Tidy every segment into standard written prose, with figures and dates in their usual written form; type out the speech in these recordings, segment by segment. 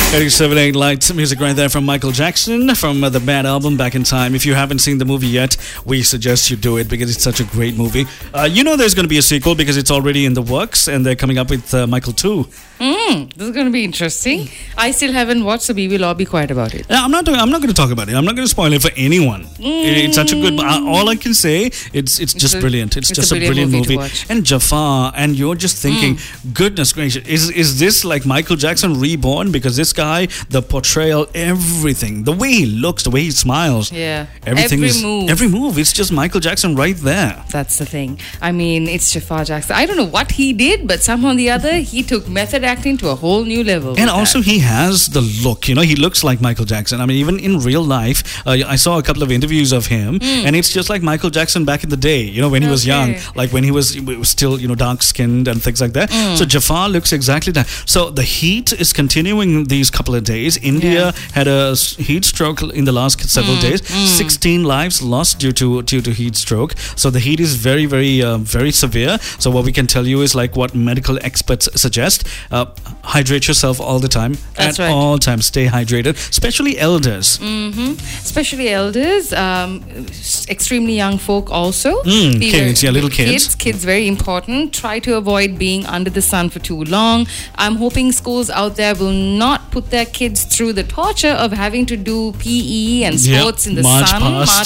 37.8 Lights music right there from Michael Jackson from the Bad album Back in Time. If you haven't seen the movie yet, we suggest you do it because it's such a great movie. There's going to be a sequel because it's already in the works and they're coming up with Michael 2. This is going to be interesting. I still haven't watched, so we will all be quiet about it. I'm not going to talk about it. I'm not going to spoil it for anyone. It's such a good... all I can say, it's just brilliant. It's just a brilliant movie. And Jafar, and you're just thinking, goodness gracious, is this like Michael Jackson reborn? Because this guy, the portrayal, everything, the way he looks, the way he smiles, everything every move, it's just Michael Jackson right there. That's the thing. I mean, it's Jafar Jackson. I don't know what he did, but somehow or the other, he took method acting to a whole new level. And also, he has the look. He looks like Michael Jackson. I mean, even in real life, I saw a couple of interviews of him, and it's just like Michael Jackson back in the day. When he was young, like when he was still, dark skinned and things like that. So Jafar looks exactly that. So the heat is continuing these couple of days. India had a heat stroke in the last several days. 16 lives lost due to heat stroke. So the heat is very, very, very severe. So what we can tell you is like what medical experts suggest: hydrate yourself all the time. That's at all times, stay hydrated. Especially elders. Especially elders. Extremely young folk also. Kids, little kids. Kids, very important. Try to avoid being under the sun for too long. I'm hoping schools out there will not put their kids through the torture of having to do PE and sports in the sun.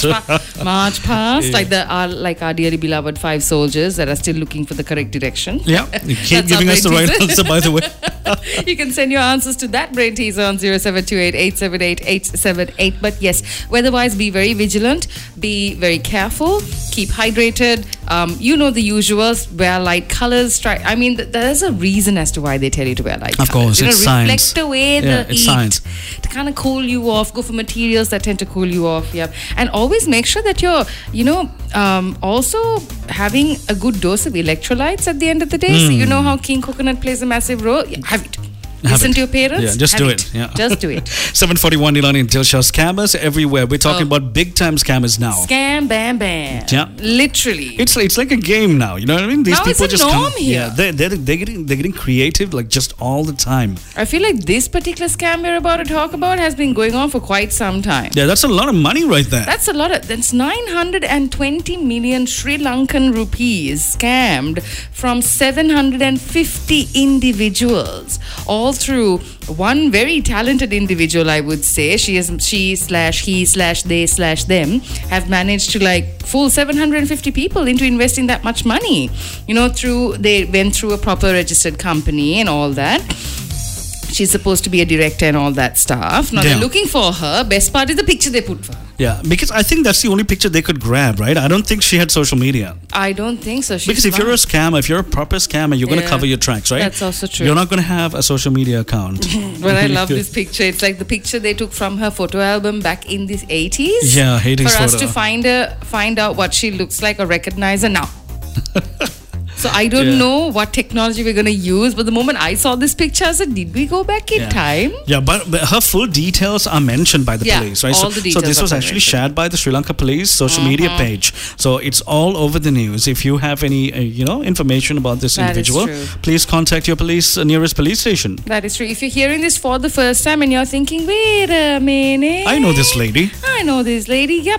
March past. Like our dearly beloved 5 soldiers that are still looking for the correct direction. Yeah, keep giving us the right answer, by the way. You can send your answers to that brain teaser on 0728 878 878. But yes, weather-wise, be very vigilant, be very careful, keep hydrated. The usuals, wear light colors. There's a reason as to why they tell you to wear light colors. Of course, it's science. Reflect away the heat. Science. To kind of cool you off. Go for materials that tend to cool you off. Yeah. And always make sure that you're, also having a good dose of electrolytes at the end of the day. So you know how King Coconut plays a massive role? Yeah, have it. Listen to your parents. Yeah, just do it. Yeah. Just do it. 7:41 Nilani and Dilshah. Scammers everywhere. We're talking about big time scammers now. Scam, bam, bam. Yeah. Literally. It's like a game now. You know what I mean? These now people it's a just norm here. Yeah, they're getting creative like just all the time. I feel like this particular scam we're about to talk about has been going on for quite some time. Yeah, that's a lot of money right there. That's 920 million Sri Lankan rupees scammed from 750 individuals, all through one very talented individual, I would say. She/he/they/them have managed to fool 750 people into investing that much money. They went through a proper registered company and all that. She's supposed to be a director and all that stuff. Now they're looking for her. Best part is the picture they put for her. Yeah, because I think that's the only picture they could grab, right? I don't think she had social media. I don't think so. Because if you're a scammer, if you're a proper scammer, you're going to cover your tracks, right? That's also true. You're not going to have a social media account. But I love this picture. It's like the picture they took from her photo album back in the 80s. Yeah, 80s for us photo. To find out what she looks like or recognize her now. So I don't know what technology we're going to use, but the moment I saw this picture, I said, did we go back in time? Yeah, but her full details are mentioned by the police, right? All the details so this was actually shared by the Sri Lanka Police social media page. So it's all over the news. If you have any, information about this individual, please contact your nearest police station. That is true. If you're hearing this for the first time and you're thinking, wait a minute. I know this lady. Yeah,